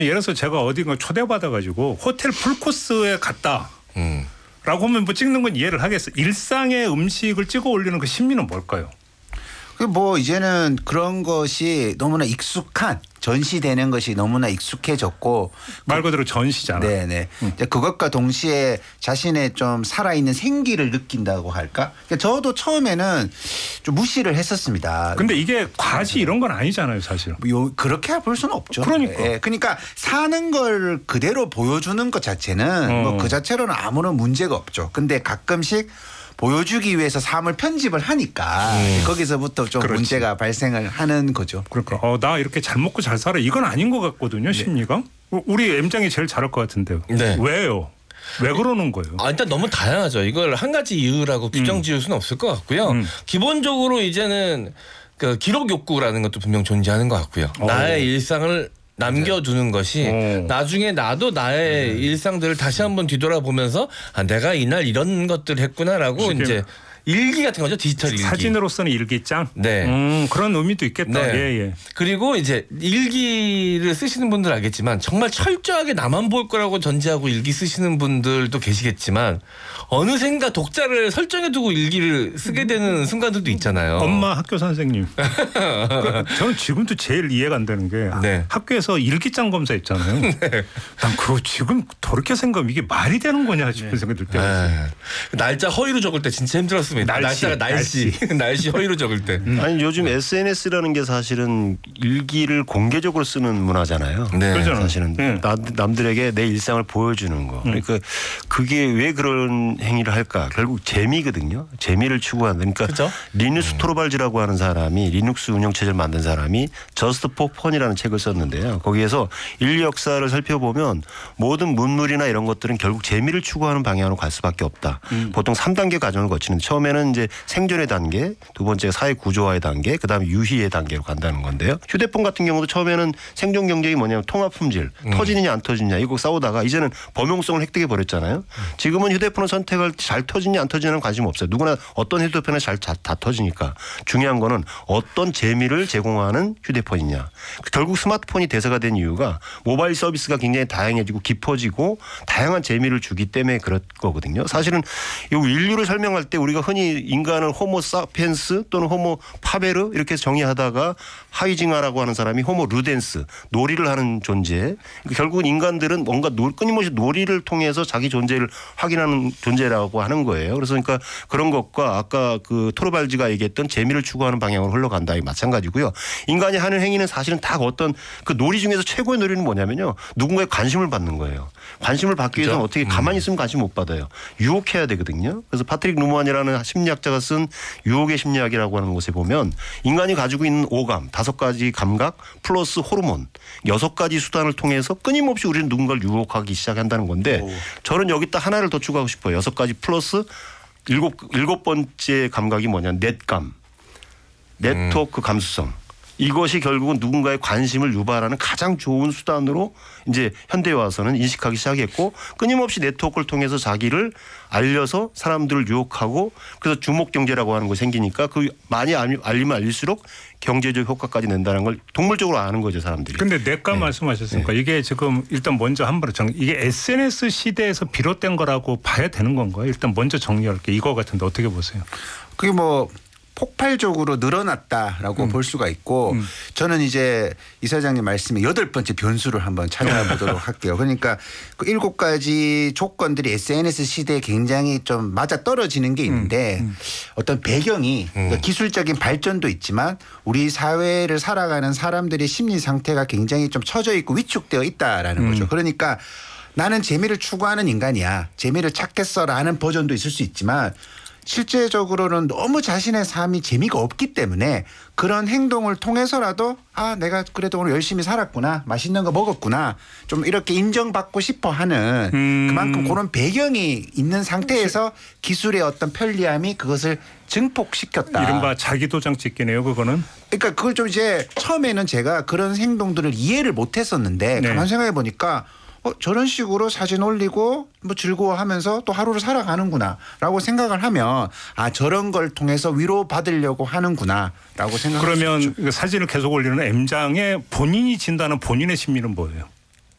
예를 들어서 제가 어딘가 초대받아가지고 호텔 풀코스에 갔다. 라고 하면 뭐 찍는 건 이해를 하겠어. 일상의 음식을 찍어 올리는 그 심리는 뭘까요? 뭐 이제는 그런 것이 너무나 익숙한 전시되는 것이 너무나 익숙해졌고 말 그대로 전시잖아. 네네. 이제 그것과 동시에 자신의 좀 살아있는 생기를 느낀다고 할까? 그러니까 저도 처음에는 좀 무시를 했었습니다. 근데 이게 과시 이런 건 아니잖아요, 사실. 그렇게 볼 수는 없죠. 그러니까. 예, 그러니까 사는 걸 그대로 보여주는 것 자체는 뭐 그 자체로는 아무런 문제가 없죠. 근데 가끔씩 보여주기 위해서 삶을 편집을 하니까 거기서부터 좀 그렇지. 문제가 발생을 하는 거죠. 그러니까 나 이렇게 잘 먹고 잘 살아 이건 아닌 것 같거든요, 심리가. 우리 M장이 제일 잘할 것 같은데요. 네. 왜요? 왜 그러는 거예요? 일단 너무 다양하죠. 이걸 한 가지 이유라고 규정 지을 수는 없을 것 같고요. 기본적으로 이제는 그 기록 욕구라는 것도 분명 존재하는 것 같고요. 나의 일상을 남겨두는 것이 나중에 나도 나의 일상들을 다시 한번 뒤돌아보면서 내가 이날 이런 것들을 했구나라고 이제 일기 같은 거죠. 디지털 일기. 사진으로서는 일기장? 네. 그런 의미도 있겠다. 네. 예. 그리고 이제 일기를 쓰시는 분들 알겠지만 정말 철저하게 나만 볼 거라고 전제하고 일기 쓰시는 분들도 계시겠지만 어느샌가 독자를 설정해두고 일기를 쓰게 되는 순간들도 있잖아요. 엄마 학교 선생님. 저는 지금도 제일 이해가 안 되는 게 네. 학교에서 일기장 검사했잖아요. 난 그거 지금 돌이켜 생각하면 이게 말이 되는 거냐 싶은 생각이 들 때가 있어요. 날짜 허위로 적을 때 진짜 힘들었습니다. 날짜가 날씨 허위로 적을 때. 아니 요즘 SNS라는 게 사실은 일기를 공개적으로 쓰는 문화잖아요. 네. 그렇잖아요. 사실은 네. 남들에게 내 일상을 보여주는 거. 그러니까 그게 왜 그런 행위를 할까? 결국 재미거든요. 재미를 추구한다. 그러니까 그죠? 리누스 토르발즈라고 하는 사람이 리눅스 운영체제를 만든 사람이 저스트 포 펀이라는 책을 썼는데요. 거기에서 인류 역사를 살펴보면 모든 문물이나 이런 것들은 결국 재미를 추구하는 방향으로 갈 수밖에 없다. 보통 3단계 과정을 거치는데 처음에는 이제 생존의 단계, 두 번째가 사회 구조화의 단계, 그다음에 유희의 단계로 간다는 건데요. 휴대폰 같은 경우도 처음에는 생존 경쟁이 뭐냐면 통합 품질, 터지느냐 안 터지느냐 이거 싸우다가 이제는 범용성을 획득해 버렸잖아요. 지금은 휴대폰을 선택할 때 잘 터지냐 안 터지냐는 관심 없어요. 누구나 어떤 휴대폰에 다 터지니까 중요한 거는 어떤 재미를 제공하는 휴대폰이냐. 결국 스마트폰이 대세가 된 이유가 모바일 서비스가 굉장히 다양해지고 깊어지고 다양한 재미를 주기 때문에 그럴 거거든요. 사실은 이 인류를 설명할 때 우리가 흔히 인간을 호모 사피엔스 또는 호모 파베르 이렇게 정의하다가 하이징하라고 하는 사람이 호모 루덴스 놀이를 하는 존재. 결국은 인간들은 뭔가 끊임없이 놀이를 통해서 자기 존재를 확인하는 존재라고 하는 거예요. 그래서 그러니까 그런 것과 아까 그 토르발즈가 얘기했던 재미를 추구하는 방향으로 흘러간다. 이 마찬가지고요. 인간이 하는 행위는 사실은 다 어떤 그 놀이 중에서 최고의 놀이는 뭐냐면요. 누군가의 관심을 받는 거예요. 관심을 받기 위해서는 어떻게 가만히 있으면 관심 못 받아요. 유혹해야 되거든요. 그래서 파트릭 루먼이라는 심리학자가 쓴 유혹의 심리학이라고 하는 곳에 보면 인간이 가지고 있는 오감, 5가지 감각 플러스 호르몬 6가지 수단을 통해서 끊임없이 우리는 누군가를 유혹하기 시작한다는 건데 저는 여기다 하나를 더 추가하고 싶어요. 6가지 플러스 일곱 번째 감각이 뭐냐. 넷감. 네트워크 감수성. 이것이 결국은 누군가의 관심을 유발하는 가장 좋은 수단으로 이제 현대에 와서는 인식하기 시작했고 끊임없이 네트워크를 통해서 자기를 알려서 사람들을 유혹하고 그래서 주목 경제라고 하는 거 생기니까 그 많이 알리면 알릴수록 경제적 효과까지 낸다는 걸 동물적으로 아는 거죠 사람들이. 근데 내과 말씀하셨으니까 이게 지금 일단 먼저 한번 이게 SNS 시대에서 비롯된 거라고 봐야 되는 건가요? 일단 먼저 정리할게요. 이거 같은데 어떻게 보세요? 그게 뭐 폭발적으로 늘어났다라고 볼 수가 있고 저는 이제 이사장님 말씀에 8번째 변수를 한번 찾아보도록 할게요. 그러니까 그 7가지 조건들이 SNS 시대에 굉장히 좀 맞아떨어지는 게 있는데 어떤 배경이 그러니까 기술적인 발전도 있지만 우리 사회를 살아가는 사람들의 심리 상태가 굉장히 좀 처져 있고 위축되어 있다라는 거죠. 그러니까 나는 재미를 추구하는 인간이야. 재미를 찾겠어라는 버전도 있을 수 있지만 실제적으로는 너무 자신의 삶이 재미가 없기 때문에 그런 행동을 통해서라도 내가 그래도 오늘 열심히 살았구나. 맛있는 거 먹었구나. 좀 이렇게 인정받고 싶어 하는 그만큼 그런 배경이 있는 상태에서 기술의 어떤 편리함이 그것을 증폭시켰다. 이른바 자기도장 찍기네요. 그거는. 그러니까 그걸 좀 이제 처음에는 제가 그런 행동들을 이해를 못 했었는데 가만 생각해 보니까 저런 식으로 사진 올리고 뭐 즐거워하면서 또 하루를 살아가는구나라고 생각을 하면 저런 걸 통해서 위로받으려고 하는구나라고 생각할 수 있죠. 그러면 사진을 계속 올리는 M장에 본인이 진다는 본인의 심리는 뭐예요?